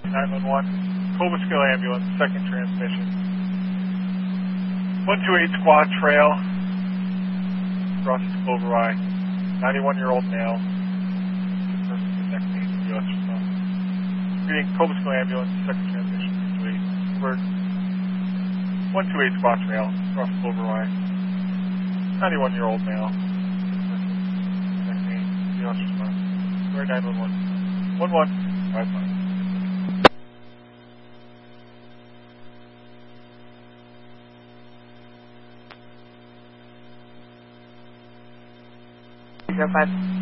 911. Cobleskill ambulance, second transmission. 128 Squad Trail, across Clover Eye. 91-year-old male. Person with neck pain in the U.S. or so. Reading Cobleskill ambulance, second transmission, 228. Over 128 Squad Trail, across Clover Eye. 91-year-old male. Person with neck pain in the U.S. or so. Sorry, 911. 1155. Zero 05.